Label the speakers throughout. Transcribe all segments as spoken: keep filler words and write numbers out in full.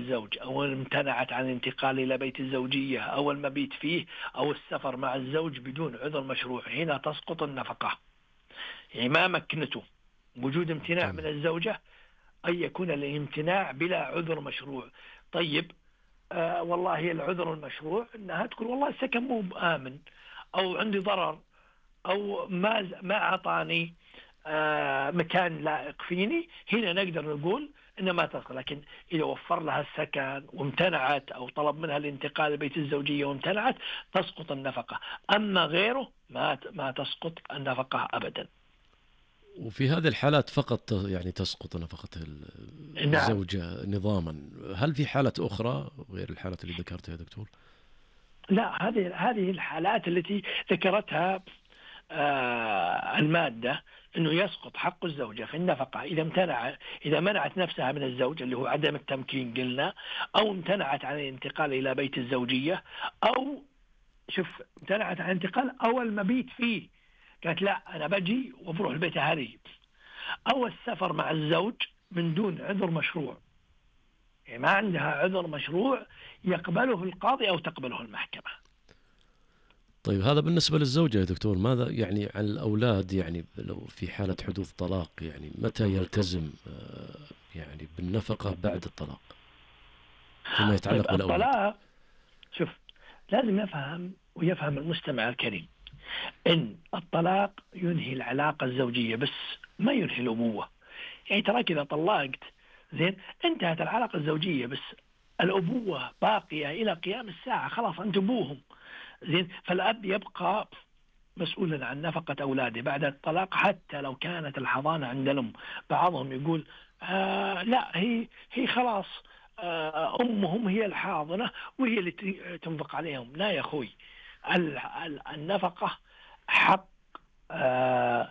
Speaker 1: الزوج، أو امتنعت عن الانتقال إلى بيت الزوجية أو المبيت فيه أو السفر مع الزوج بدون عذر مشروع، هنا تسقط النفقة. يعني ما مكنته وجود امتناع من
Speaker 2: جميل.
Speaker 1: الزوجة أن يكون الامتناع بلا عذر مشروع. طيب، آه والله العذر المشروع أنها تقول والله السكن مو آمن، أو عندي ضرر، أو ما ما أعطاني آه مكان لائق فيني، هنا نقدر نقول إن ما تدخل. لكن إذا وفر لها السكن وامتنعت، أو طلب منها الانتقال لبيت الزوجية وامتنعت، تسقط النفقة. أما غيره ما ما تسقط النفقة أبدا.
Speaker 2: وفي هذه الحالات فقط يعني تسقط نفقة
Speaker 1: نعم.
Speaker 2: الزوجة نظاما. هل في حالة أخرى غير الحالات اللي ذكرتها يا دكتور؟
Speaker 1: لا، هذه هذه الحالات التي ذكرتها آه المادة، أنه يسقط حق الزوجة في النفقة إذا امتنع إذا منعت نفسها من الزوج اللي هو عدم التمكين قلنا، أو امتنعت عن الانتقال إلى بيت الزوجية، أو شوف امتنعت عن الانتقال أو المبيت فيه، قالت لا أنا بجي وبروح البيت أهلي، أو السفر مع الزوج من دون عذر مشروع. يعني ما عندها عذر مشروع يقبله القاضي أو تقبله المحكمة.
Speaker 2: طيب هذا بالنسبة للزوجة يا دكتور، ماذا يعني عن الأولاد؟ يعني لو في حالة حدوث طلاق، يعني متى يلتزم يعني بالنفقة بعد الطلاق فيما
Speaker 1: طيب
Speaker 2: يتعلق بالأولاد؟
Speaker 1: الطلاق، شوف، لازم نفهم ويفهم المستمع الكريم إن الطلاق ينهي العلاقة الزوجية بس، ما ينهي الأبوة. يعني تراك إذا طلقت زين انتهت العلاقة الزوجية بس، الأبوة باقية إلى قيام الساعة، خلاص أنت أبوهم زين. فالأب يبقى مسؤولا عن نفقة أولاده بعد الطلاق، حتى لو كانت الحضانة عند الأم. بعضهم يقول آه لا، هي هي خلاص آه أمهم هي الحاضنة وهي اللي تنفق عليهم. لا يا أخوي، النفقة حق آه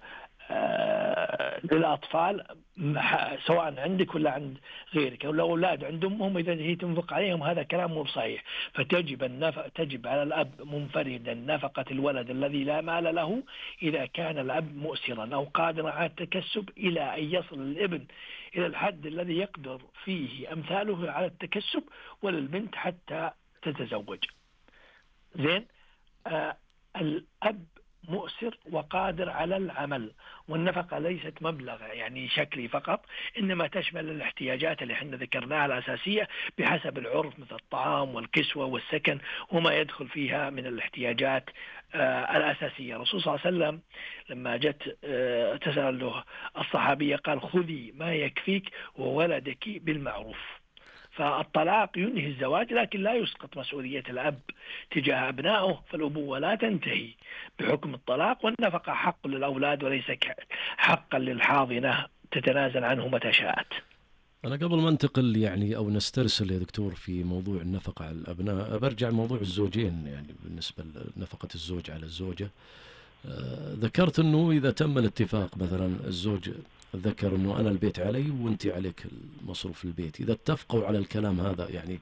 Speaker 1: آه للأطفال، سواء عندك ولا عند غيرك. لو أولاد عند أمهم إذا هي تنفق عليهم، هذا كلام مو صحيح. فتجب النفق تجب على الأب منفردا نفقة الولد الذي لا مال له، إذا كان الأب مؤسرا أو قادرا على التكسب، إلى أن يصل الابن إلى الحد الذي يقدر فيه أمثاله على التكسب، وللبنت حتى تتزوج. زين. آه الأب مؤسر وقادر على العمل، والنفقة ليست مبلغ يعني شكلي فقط، إنما تشمل الاحتياجات اللي احنا ذكرناها الأساسية بحسب العرف، مثل الطعام والكسوة والسكن وما يدخل فيها من الاحتياجات آه الأساسية. الرسول صلى الله عليه وسلم لما جت آه تسأل له الصحابية قال خذي ما يكفيك وولدك بالمعروف. فالطلاق ينهي الزواج لكن لا يسقط مسؤولية الأب تجاه أبنائه، فالأبوة لا تنتهي بحكم الطلاق، والنفقة حق للأولاد وليس حقا للحاضنة تتنازل عنه متى شاءت.
Speaker 2: أنا قبل ما انتقل يعني أو نسترسل يا دكتور في موضوع النفقة على الأبناء، برجع لموضوع الزوجين. يعني بالنسبة لنفقة الزوج على الزوجة، آه ذكرت أنه إذا تم الاتفاق، مثلا الزوج ذكر أنه أنا البيت علي وأنت عليك المصروف البيت، إذا اتفقوا على الكلام هذا، يعني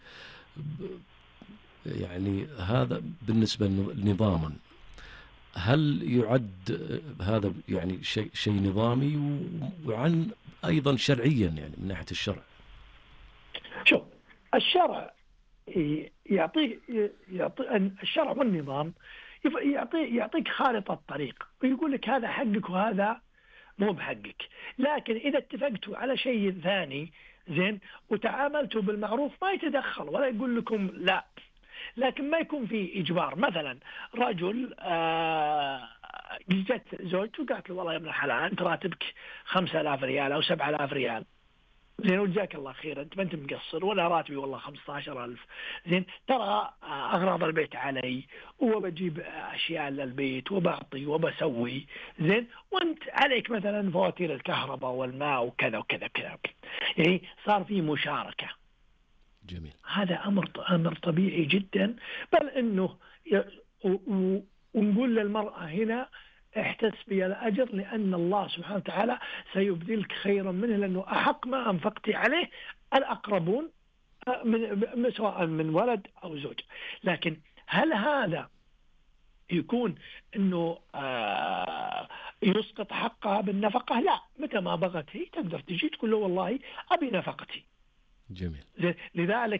Speaker 2: يعني هذا بالنسبة نظاما، هل يعد هذا يعني شيء شيء نظامي؟ وعن أيضا شرعيا يعني من ناحية الشرع؟
Speaker 1: شوف، الشرع يعطيك يعطي الشرع والنظام يعطي يعطيك خارطة الطريق، ويقول لك هذا حقك وهذا مو بحقك. لكن إذا اتفقتوا على شيء ثاني زين وتعاملتوا بالمعروف، ما يتدخل ولا يقول لكم لا. لكن ما يكون في إجبار. مثلا رجل آه جت زوجته وقالت له والله يا ابن الحلال أنت راتبك خمسة آلاف ريال أو سبعة آلاف ريال، زين، وجزاك الله خير، انت ما انت مقصر، وانا راتبي والله خمسة عشر ألف، زين، ترى اغراض البيت علي وبجيب اشياء للبيت وبعطي وبسوي، زين، وانت عليك مثلا فواتير الكهرباء والماء وكذا وكذا كذا. يعني صار في مشاركة.
Speaker 2: جميل.
Speaker 1: هذا امر امر طبيعي جدا. بل انه ي... و... ونقول للمرأة هنا احتسبي الأجر، لأن الله سبحانه وتعالى سيبذلك خيرا منه، لأنه أحق ما أنفقت عليه الأقربون، من سواء من ولد أو زوج. لكن هل هذا يكون أنه آه يسقط حقها بالنفقة؟ لا، متى ما بغت هي تقدر تجي تقول له والله أبي نفقتي.
Speaker 2: جميل.
Speaker 1: لذلك